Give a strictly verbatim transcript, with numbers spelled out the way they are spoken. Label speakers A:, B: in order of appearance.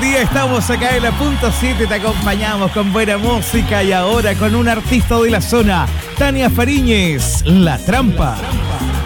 A: día estamos acá en la punto siete, te acompañamos con buena música y ahora con un artista de la zona, Tania Fariñez, La Trampa.